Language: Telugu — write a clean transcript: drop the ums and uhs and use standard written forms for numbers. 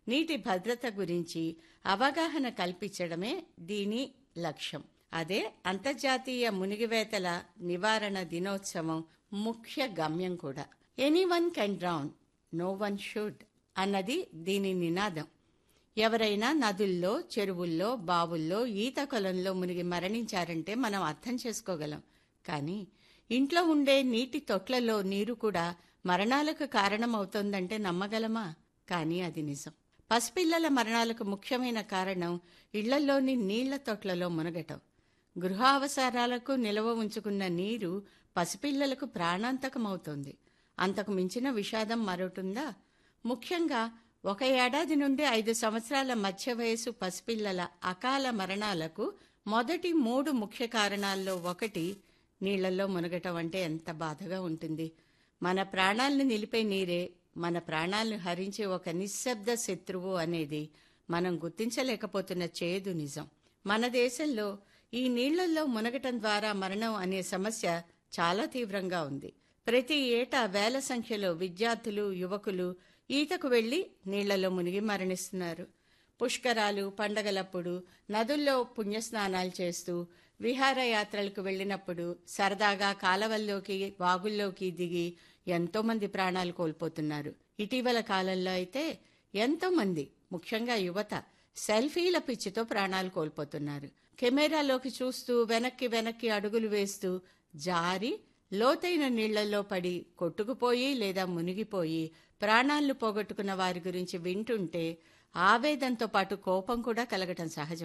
నీటి భద్రత గురించి అవగాహన కల్పించడమే దీని లక్ష్యం. అదే అంతర్జాతీయ మునిగివేతల నివారణ దినోత్సవం ముఖ్య గమ్యం కూడా. Anyone can drown, no one should అన్నది దీని నినాదం. ఎవరైనా నదుల్లో, చెరువుల్లో, బావుల్లో, ఈత కొలంలో మునిగి మరణించారంటే మనం అర్థం చేసుకోగలం. కానీ ఇంట్లో ఉండే నీటి తొట్లలో నీరు కూడా మరణాలకు కారణమవుతోందంటే నమ్మగలమా? కానీ అది నిజం. పసిపిల్లల మరణాలకు ముఖ్యమైన కారణం ఇళ్లలోని నీళ్ల తొట్లలో మునగటం. గృహ అవసరాలకు నిల్వ ఉంచుకున్న నీరు పసిపిల్లలకు ప్రాణాంతకమవుతోంది. అంతకు మించిన విషాదం మరొకటుందా? ముఖ్యంగా 1 ఏడాది నుండి 5 సంవత్సరాల మధ్య వయసు పసిపిల్లల అకాల మరణాలకు మొదటి 3 ముఖ్య కారణాల్లో ఒకటి నీళ్లలో మునగటం. అంటే ఎంత బాధగా ఉంటుంది. మన ప్రాణాలను నిలిపే నీరే మన ప్రాణాలను హరించే ఒక నిశ్శబ్ద శత్రువు అనేది మనం గుర్తించలేకపోతున్న చేదు నిజం. మన దేశంలో ఈ నీళ్లలో మునగటం ద్వారా మరణం అనే సమస్య చాలా తీవ్రంగా ఉంది. ప్రతి ఏటా వేల సంఖ్యలో విద్యార్థులు, యువకులు ఈతకు వెళ్లి నీళ్లలో మునిగి మరణిస్తున్నారు. పుష్కరాలు, పండగలప్పుడు నదుల్లో పుణ్యస్నానాలు చేస్తూ, విహారయాత్రలకు వెళ్లినప్పుడు సరదాగా కాలవల్లోకి, వాగుల్లోకి దిగి ఎంతో మంది ప్రాణాలు కోల్పోతున్నారు. ఇటీవల కాలంలో అయితే ఎంతో మంది, ముఖ్యంగా యువత, సెల్ఫీల పిచ్చితో ప్రాణాలు కోల్పోతున్నారు. కెమెరాలోకి చూస్తూ వెనక్కి వెనక్కి అడుగులు వేస్తూ జారి లోతైన నీళ్లలో పడి కొట్టుకుపోయి లేదా మునిగిపోయి ప్రాణాలను పోగొట్టుకున్న వారి గురించి వింటుంటే ఆవేదంతో పాటు కోపం కూడా కలగటం సహజం.